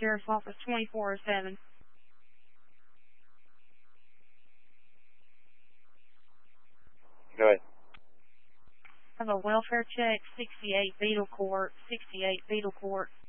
Sheriff's Office 2407. Go ahead. I have a welfare check, 68 Beetle Court, 68 Beetle Court.